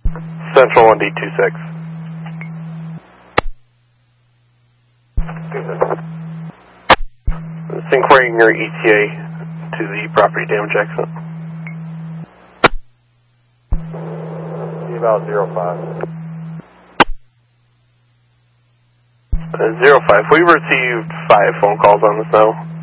Central 1D26. Inquiring your ETA to the property damage accident. About 05. 05. We received 5 phone calls on this now.